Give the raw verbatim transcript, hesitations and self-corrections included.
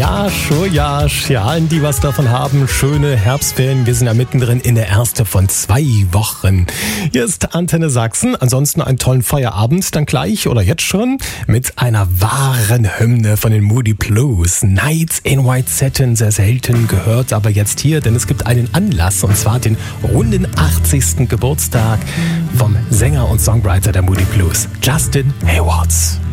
Jasch, oh Jasch, ja, allen, die was davon haben, schöne Herbstferien. Wir sind ja mittendrin in der ersten von zwei Wochen. Hier ist Antenne Sachsen. Ansonsten einen tollen Feierabend dann gleich oder jetzt schon mit einer wahren Hymne von den Moody Blues. Nights in White Satin, sehr selten gehört, aber jetzt hier, denn es gibt einen Anlass und zwar den runden achtzigsten Geburtstag vom Sänger und Songwriter der Moody Blues, Justin Hayward.